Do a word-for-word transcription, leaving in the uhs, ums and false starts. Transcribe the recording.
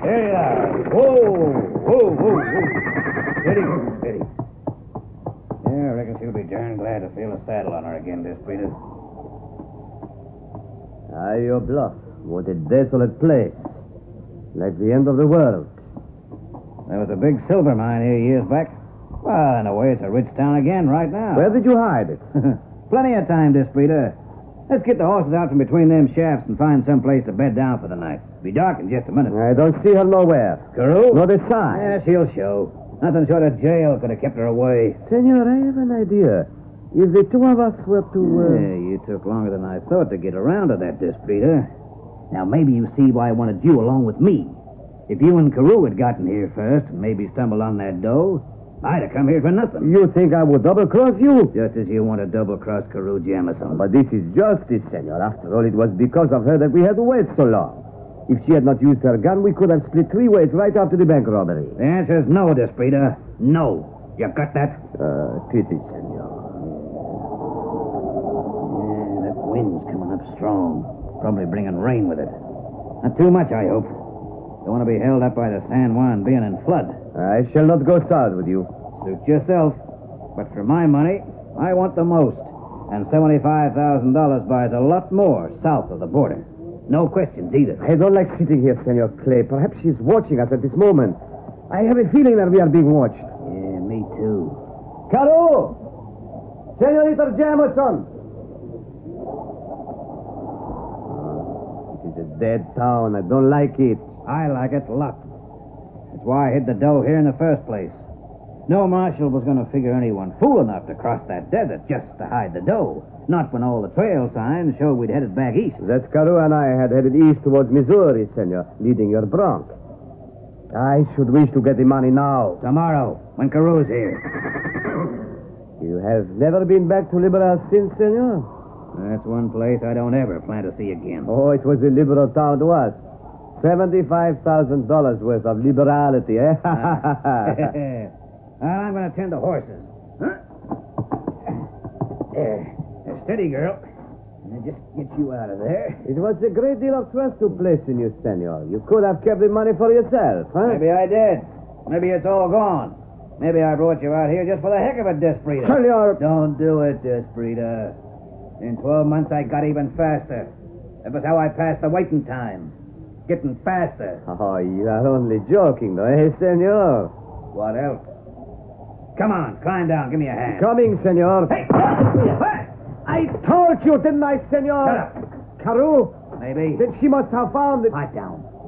There you are. Whoa, whoa, whoa, whoa. Steady, steady. Yeah, I reckon she'll be darn glad to feel a saddle on her again, this Peter. Ah, your bluff. What a desolate place. Like the end of the world. There was a big silver mine here years back. Well, in a way, it's a rich town again right now. Where did you hide it? Plenty of time, Desprita. Let's get the horses out from between them shafts and find some place to bed down for the night. Be dark in just a minute. I don't see her nowhere. Carew? Not a sign. Yeah, she'll show. Nothing short of jail could have kept her away. Senor, I have an idea. If the two of us were to... Uh... Yeah, you took longer than I thought to get around to that, Desprita. Now, maybe you see why I wanted you along with me. If you and Carew had gotten here first and maybe stumbled on that dough, I'd have come here for nothing. You think I would double-cross you? Just as you want to double-cross Carew Jamison. But this is justice, senor. After all, it was because of her that we had to wait so long. If she had not used her gun, we could have split three ways right after the bank robbery. The answer is no, Desprita. No. You got that? Uh, pity, senor. Yeah, that wind's coming up strong. Probably bringing rain with it. Not too much, I hope. Don't want to be held up by the San Juan being in flood. I shall not go south with you. Suit yourself. But for my money, I want the most. And seventy-five thousand dollars buys a lot more south of the border. No questions either. I don't like sitting here, Senor Clay. Perhaps she's watching us at this moment. I have a feeling that we are being watched. Yeah, me too. Carew! Senorita Jamison! It is a dead town. I don't like it. I like it a lot. That's why I hid the dough here in the first place. No marshal was going to figure anyone fool enough to cross that desert just to hide the dough. Not when all the trail signs showed we'd headed back east. That Carew and I had headed east towards Missouri, senor, leading your bronc. I should wish to get the money now. Tomorrow, when Carew's here. You have never been back to Liberal since, senor? That's one place I don't ever plan to see again. Oh, it was a liberal town to us. seventy-five thousand dollars worth of liberality, eh? Well, I'm going to tend the horses. Huh? There. There, steady, girl. Now just get you out of there. It was a great deal of trust to place in you, senor. You could have kept the money for yourself, huh? Maybe I did. Maybe it's all gone. Maybe I brought you out here just for the heck of it, Desprita. Senor! Don't do it, Desprita. In twelve months, I got even faster. That was how I passed the waiting time. Getting faster. Oh, you are only joking, though, eh, senor? What else? Come on, climb down. Give me a hand. Coming, senor. Hey! Hey! I told you, didn't I, senor? Shut up. Carew? Maybe. Then she must have found it. Pipe down.